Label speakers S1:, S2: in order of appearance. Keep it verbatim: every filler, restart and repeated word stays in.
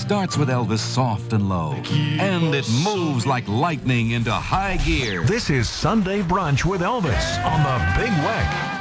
S1: starts with Elvis soft and low, and it moves like lightning into high gear.
S2: This is Sunday Brunch with Elvis on the Big Weck.